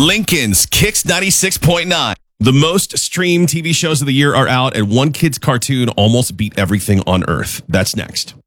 Lincoln's Kicks 96.9. The most streamed TV shows of the year are out, and one kid's cartoon almost beat everything on Earth. That's next.